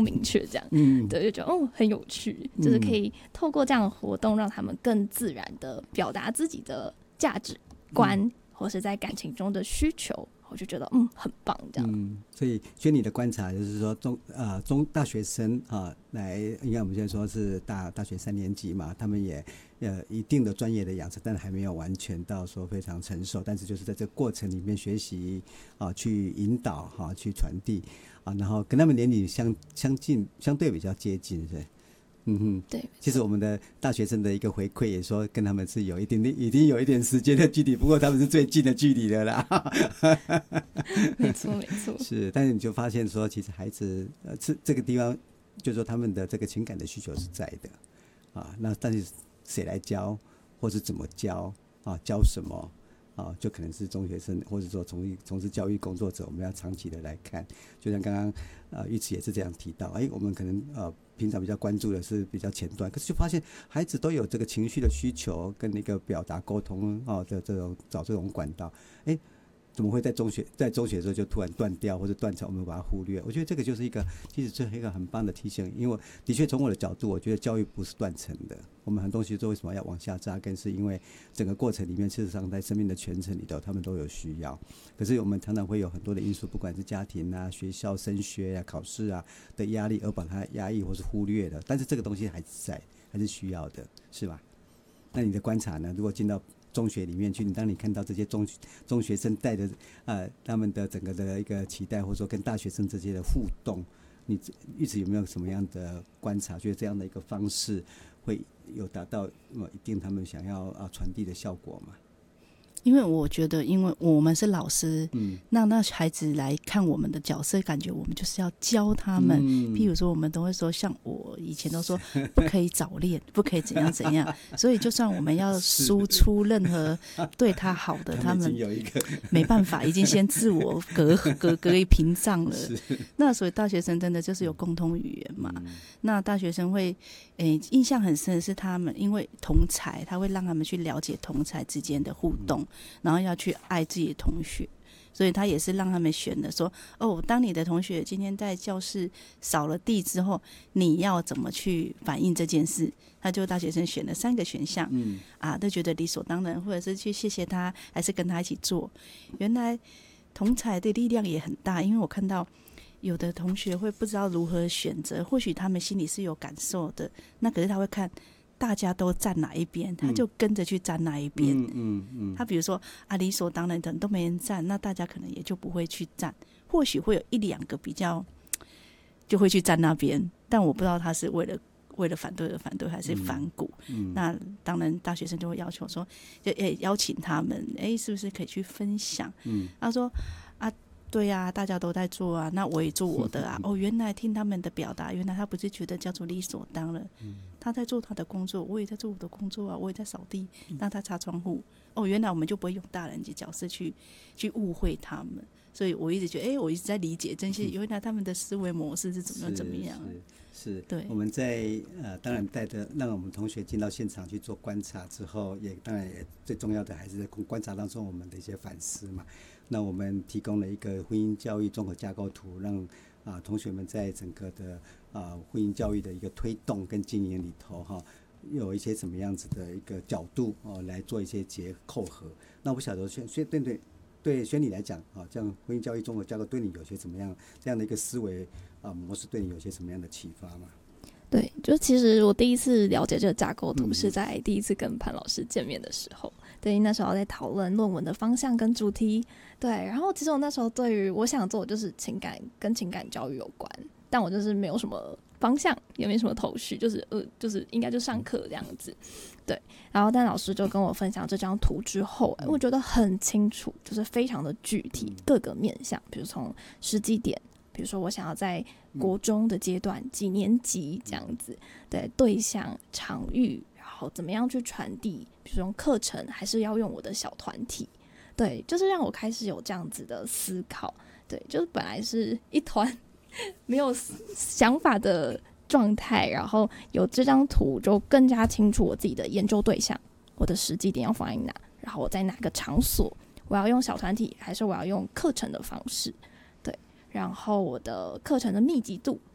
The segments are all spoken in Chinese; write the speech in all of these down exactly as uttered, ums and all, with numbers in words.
明确这样。 嗯， 对，就觉得哦很有趣，就是可以透过这样的活动让他们更自然的表达自己的价值观、嗯、或是在感情中的需求，我就觉得嗯很棒这样。 嗯，所以轩你的观察就是说中呃中大学生啊来，应该我们现在说是大大学三年级嘛，他们也呃一定的专业的养成，但还没有完全到说非常成熟，但是就是在这个过程里面学习啊，去引导哈、啊，去传递啊，然后跟他们年龄相相近，相对比较接近，是不是？嗯哼， 对， 其实我们的大学生的一个回馈也说，跟他们是有一点点，已经有一点时间的距离，不过他们是最近的距离的啦。 没错没错， 是，但是你就发现说，其实孩子呃，这这个地方，就是说他们的这个情感的需求是在的啊。那但是谁来教，或是怎么教啊？教什么？啊，就可能是中学生，或者说从从事教育工作者，我们要长期的来看。就像刚刚呃玉慈也是这样提到，哎，我们可能呃平常比较关注的是比较前端，可是就发现孩子都有这个情绪的需求跟那个表达沟通哦的这种找这种管道，哎。怎么会在中学在中学的时候就突然断掉或者断层，我们把它忽略？我觉得这个就是一个，其实这是一个很棒的提醒。因为的确从我的角度，我觉得教育不是断层的。我们很多东西都为什么要往下扎根，是因为整个过程里面，事实上在生命的全程里头，他们都有需要。可是我们常常会有很多的因素，不管是家庭啊、学校、升学啊、考试啊的压力，而把它压抑或是忽略的。但是这个东西还是在，还是需要的，是吧？那你的观察呢？如果进到中学里面去，你当你看到这些中中学生带着呃他们的整个的一个期待，或者说跟大学生这些的互动，你一直有没有什么样的观察？觉得这样的一个方式会有达到呃一定他们想要啊传递的效果吗？ 因为我觉得，因为我们是老师， 嗯， 那那孩子来看我们的角色，感觉我们就是要教他们。嗯、譬如说，我们都会说，像我以前都说，不可以早恋，不可以怎样怎样。所以，就算我们要输出任何对他好的，他们没办法，已经先自我隔隔隔一屏障了。那所以大学生真的就是有共同语言嘛？嗯、那大学生会，诶，印象很深的是他们，因为同侪，他会让他们去了解同侪之间的互动。嗯，然后要去爱自己的同学，所以他也是让他们选的说，哦，当你的同学今天在教室扫了地之后，你要怎么去反映这件事？他就大学生选了三个选项，嗯，啊，都觉得理所当然，或者是去谢谢他，还是跟他一起做。原来同侪的力量也很大，因为我看到有的同学会不知道如何选择，或许他们心里是有感受的，那可是他会看大家都站哪一边，他就跟着去站哪一边。嗯嗯嗯。他比如说啊，理所当然的都没人站，那大家可能也就不会去站。或许会有一两个比较就会去站那边，但我不知道他是为了为了反对而反对，还是反骨。嗯嗯、那当然，大学生就会要求说，就诶邀请他们，诶是不是可以去分享？嗯。他说啊。对啊，大家都在做啊，那我也做我的啊。哦，原来听他们的表达，原来他不是觉得叫做理所当然，嗯、他在做他的工作，我也在做我的工作啊，我也在扫地，让他擦窗户。哦，原来我们就不会用大人的角色去去误会他们，所以我一直觉得，哎，我一直在理解这些，原来他们的思维模式是怎么样怎么样。 是， 对。 我们在呃，当然带着让我们同学进到现场去做观察之后，也当然也最重要的还是在观察当中我们的一些反思嘛。那我们提供了一个婚姻教育综合架构图，让啊、呃、同学们在整个的啊、呃、婚姻教育的一个推动跟经营里头哈，有一些什么样子的一个角度哦来做一些结扣合。那我不晓得轩轩对对对轩你来讲啊，这样婚姻教育综合架构对你有些怎么样这样的一个思维啊模式，对你有些什么样的启发吗？ 对，就其实我第一次了解这个架构图是在第一次跟潘老师见面的时候，对，那时候在讨论论文的方向跟主题，对，然后其实我那时候对于我想做的就是情感跟情感教育有关，但我就是没有什么方向，也没什么头绪，就是呃，就是应该就上课这样子，对，然后但老师就跟我分享这张图之后，我觉得很清楚，就是非常的具体，各个面向，比如从时机点。比如说我想要在国中的阶段、嗯、几年级这样子，对，对象场域，然后怎么样去传递，比如说用课程还是要用我的小团体，对，就是让我开始有这样子的思考，对，就是本来是一团没有想法的状态，然后有这张图就更加清楚我自己的研究对象，我的时机点要放在哪，然后我在哪个场所，我要用小团体还是我要用课程的方式，然后我的课程的密集度，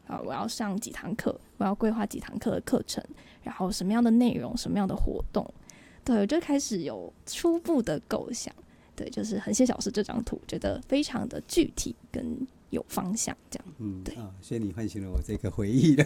啊，我要上几堂课，我要规划几堂课的课程，然后什么样的内容，什么样的活动，对，我就开始有初步的构想。对，就是很谢小事这张图，觉得非常的具体跟有方向，这样。 嗯， 对， 啊，所以你唤醒了我这个回忆的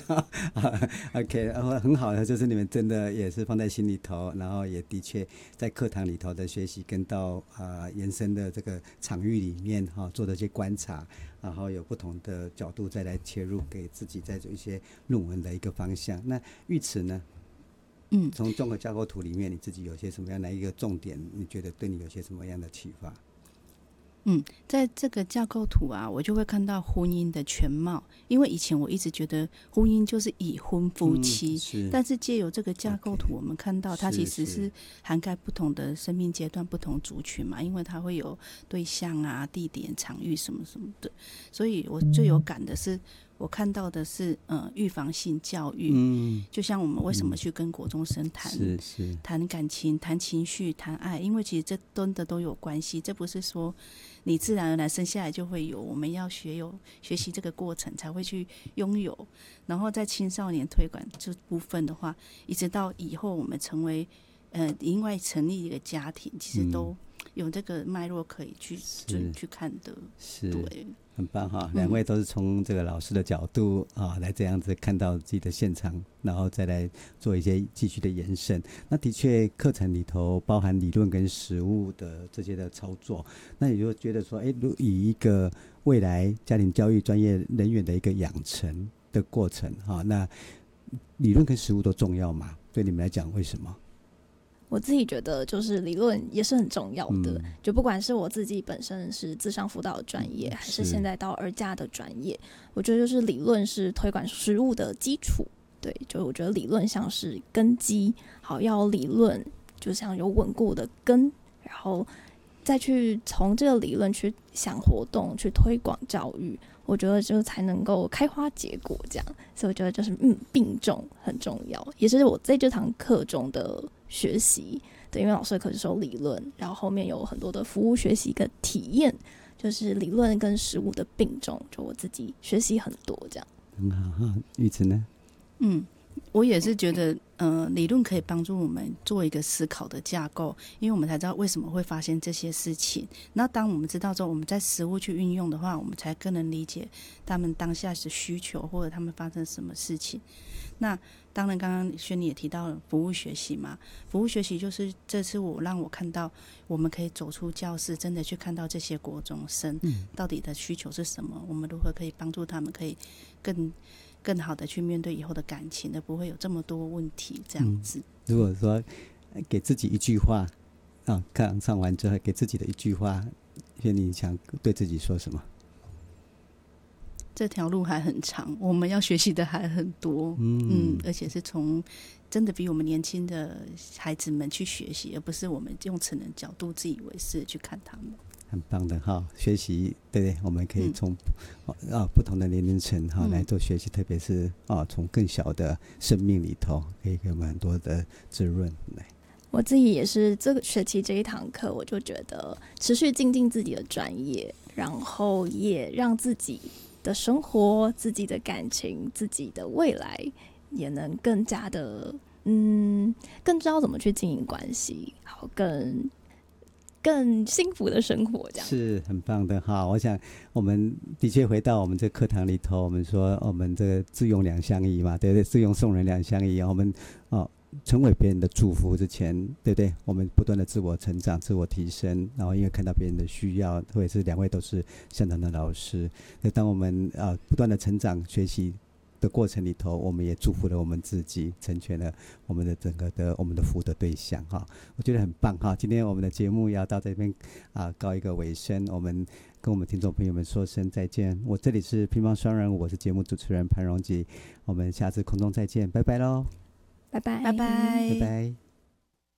，OK，然后很好的，就是你们真的也是放在心里头，然后也的确在课堂里头的学习，跟到啊、呃、延伸的这个场域里面哈、哦、做的一些观察，然后有不同的角度再来切入，给自己再做一些论文的一个方向。那玉慈呢？ 嗯， 从综合架构图里面，你自己有些什么样的一个重点？你觉得对你有些什么样的启发？ 嗯，在这个架构图啊，我就会看到婚姻的全貌。因为以前我一直觉得婚姻就是已婚夫妻，嗯、 是但是借由这个架构图， okay, 我们看到它其实是涵盖不同的生命阶段、不同族群嘛，因为它会有对象啊、地点、场域什么什么的。所以我最有感的是，我看到的是呃预防性教育，嗯，就像我们为什么去跟国中生谈是是谈感情、谈情绪、谈爱，因为其实这真的都有关系，这不是说你自然而然生下来就会有，我们要学有学习这个过程才会去拥有。然后在青少年推广这部分的话，一直到以后我们成为呃另外成立一个家庭，其实都有这个脉络可以去去去看的， 是对。 很棒哈，两位都是从这个老师的角度啊来这样子看到自己的现场，然后再来做一些继续的延伸。那的确课程里头包含理论跟实务的这些的操作，那你就觉得说，哎，以一个未来家庭教育专业人员的一个养成的过程哈，那理论跟实务都重要吗？对你们来讲，为什么？ 我自己觉得就是理论也是很重要的、 嗯、 就不管是我自己本身是諮商輔導的專業、嗯、還是現在到兒家的專業，我覺得就是理論是推廣實務的基礎。對，就我覺得理論像是根基，好，要有理論就像有穩固的根，然後再去從這個理論去想活動，去推廣教育，我覺得就才能夠開花結果這樣。所以我覺得就是嗯並重很重要，也是我在這堂課中的學習。對，因為老師的課是說理論，然後後面有很多的服務學習跟體驗，就是理論跟實務的並重，就我自己學習很多這樣。 很好哈，玉慈呢？ 嗯，我也是覺得呃，理論可以幫助我們做一個思考的架構，因為我們才知道為什麼會發生這些事情。那當我們知道之後，我們在實務去運用的話，我們才更能理解他們當下的需求，或者他們發生什麼事情。那當然剛剛軒妮也提到了服務學習嘛，服務學習就是這次我讓我看到我們可以走出教室，真的去看到這些國中生到底的需求是什麼，我們如何可以幫助他們可以更更好的去面對以後的感情，而不會有這麼多問題這樣子、嗯、 如果說給自己一句話啊，看上完之後給自己的一句話，軒妮想對自己說什麼？ 這條路還很長，我們要學習的還很多， 嗯, 嗯，而且是從真的比我們年輕的孩子們去學習，而不是我們用成人角度自以為是的去看他們。 很棒的哈，學習對對，我們可以從、嗯、啊不同的年齡層哈來做學習、嗯、特別是啊從更小的生命裡頭可以給我們很多的滋潤。 我自己也是這個學期這一堂課，我就覺得持續精進自己的專業，然後也讓自己的生活、自己的感情、自己的未來也能更加的嗯更知道怎麼去經營關係，好更更幸福的生活，這樣是很棒的哈。我想我們的確回到我們這課堂裡頭，我們說我們這個智勇兩相宜嘛，對不對？智勇送人兩相宜，我們哦成為別人的祝福之前，對不對？我們不斷的自我成長、自我提升，然後因為看到別人的需要，特別是兩位都是現場的老師，那當我們啊、呃、不斷的成長、學習的過程裡頭，我們也祝福了我們自己，成全了我們的整個的我們的服務的對象哈。我覺得很棒哈。今天我們的節目要到這邊啊、呃、告一個尾聲，我們跟我們聽眾朋友們說聲再見。我這裡是乒乓雙人舞，我是節目主持人潘榮吉，我們下次空中再見，拜拜嘍。 拜拜， 拜拜， 拜拜。